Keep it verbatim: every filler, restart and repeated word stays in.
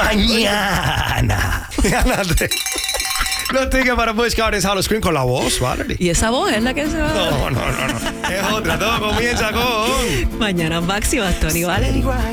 mañana. Gánate los tickets para Busch Gardens Halloween con la voz, Valerie. Y esa voz es la que se va. No, no, no, no. Es otra. Todo comienza con Mañana Maxi, Bastón y Valerie.